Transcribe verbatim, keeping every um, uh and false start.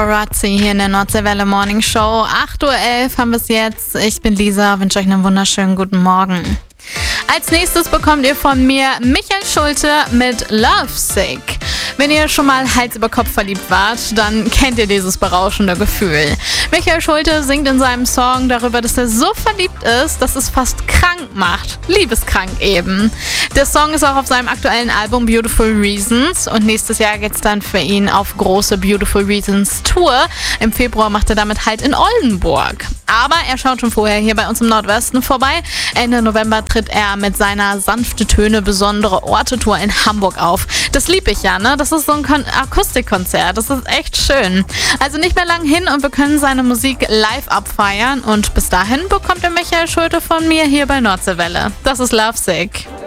Razzi hier in der Nordseewelle Morning Show. acht Uhr elf haben wir es jetzt. Ich bin Lisa, wünsche euch einen wunderschönen guten Morgen. Als nächstes bekommt ihr von mir Michael Schulte mit Lovesick. Wenn ihr schon mal Hals über Kopf verliebt wart, dann kennt ihr dieses berauschende Gefühl. Michael Schulte singt in seinem Song darüber, dass er so verliebt ist, dass es fast krank macht. Liebeskrank eben. Der Song ist auch auf seinem aktuellen Album Beautiful Reasons und nächstes Jahr geht's dann für ihn auf große Beautiful Reasons Tour. Im Februar macht er damit halt in Oldenburg. Aber er schaut schon vorher hier bei uns im Nordwesten vorbei. Ende November tritt er mit seiner sanfte Töne besondere Orte-Tour in Hamburg auf. Das lieb ich ja, ne? Das ist so ein Kon- Akustikkonzert. Das ist echt schön. Also nicht mehr lang hin und wir können seine Musik live abfeiern. Und bis dahin bekommt ihr Michael Schulte von mir hier bei Nordseewelle. Das ist Lovesick.